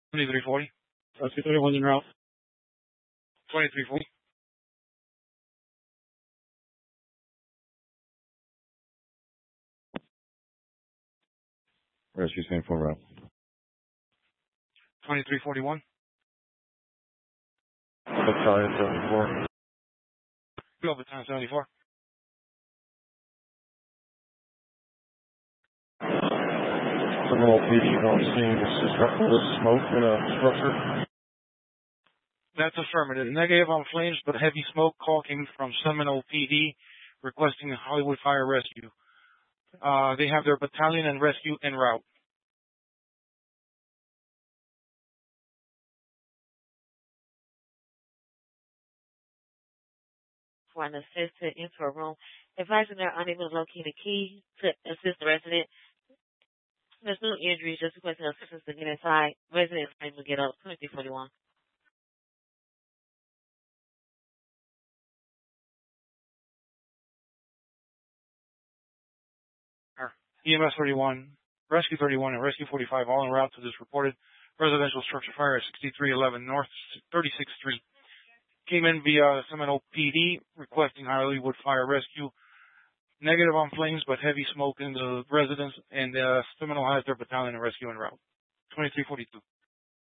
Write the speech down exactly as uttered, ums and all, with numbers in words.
twenty-three forty. Rescue thirty-one en route. twenty-three forty. Rescue Saint four route. twenty-three forty-one. Battalion seventy-four. Go Battalion seventy-four. Seminole P D don't seem to smoke in a structure. That's affirmative. Negative on flames, but heavy smoke call came from Seminole P D requesting Hollywood Fire Rescue. Uh, they have their battalion and rescue en route. For an assist to enter a room, advising they're unable to locate a key to assist the resident. There's no injuries, just requesting assistance to get inside. Residents able to get up. twenty-three forty-one. E M S thirty-one, Rescue thirty-one, and Rescue forty-five all en route to this reported residential structure fire at sixty-three eleven North thirty-sixth Street. Came in via Seminole P D requesting Hollywood Fire Rescue. Negative on flames, but heavy smoke in the residence, and uh, Seminole has their battalion and rescue en route. twenty-three forty-two.